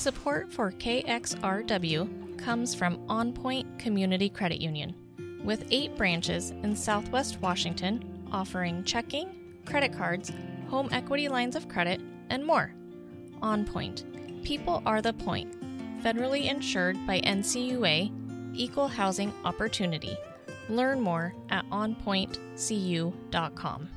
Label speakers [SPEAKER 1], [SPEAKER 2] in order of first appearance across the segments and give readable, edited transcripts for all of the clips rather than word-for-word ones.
[SPEAKER 1] Support for KXRW comes from On Point Community Credit Union, with 8 branches in Southwest Washington offering checking, credit cards, home equity lines of credit, and more. On Point. People are the point. Federally insured by NCUA, Equal Housing Opportunity. Learn more at onpointcu.com.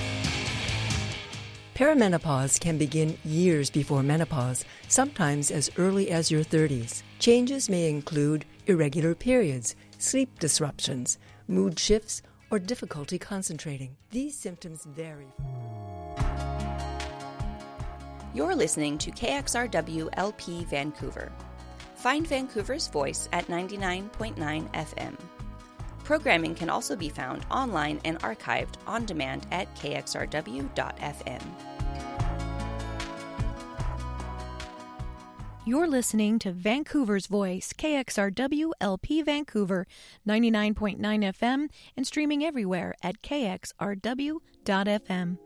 [SPEAKER 2] Perimenopause can begin years before menopause, sometimes as early as your 30s. Changes may include irregular periods, sleep disruptions, mood shifts, or difficulty concentrating. These symptoms vary.
[SPEAKER 3] You're listening to KXRW LP Vancouver. Find Vancouver's voice at 99.9 FM. Programming can also be found online and archived on demand at kxrw.fm.
[SPEAKER 4] You're listening to Vancouver's Voice, KXRW LP Vancouver, 99.9 FM, and streaming everywhere at kxrw.fm.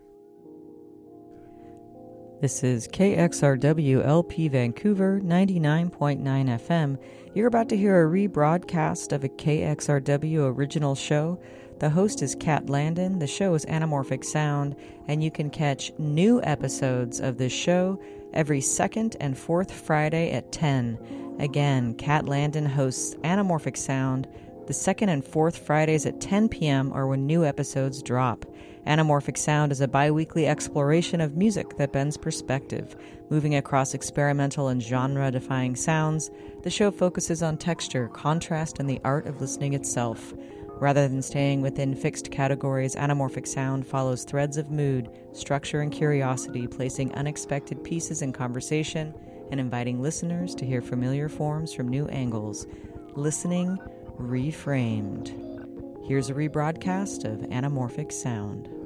[SPEAKER 5] This is KXRW LP Vancouver, 99.9 FM. You're about to hear a rebroadcast of a KXRW original show. The host is Kat Landon. The show is Anamorphic Sound, and you can catch new episodes of this show every second and fourth Friday at 10. Again, Kat Landon hosts Anamorphic Sound. The second and fourth Fridays at 10 p.m. are when new episodes drop. Anamorphic Sound is a bi-weekly exploration of music that bends perspective. Moving across experimental and genre-defying sounds, the show focuses on texture, contrast, and the art of listening itself. Rather than staying within fixed categories, Anamorphic Sound follows threads of mood, structure, and curiosity, placing unexpected pieces in conversation and inviting listeners to hear familiar forms from new angles. Listening reframed. Here's a rebroadcast of Anamorphic Sound.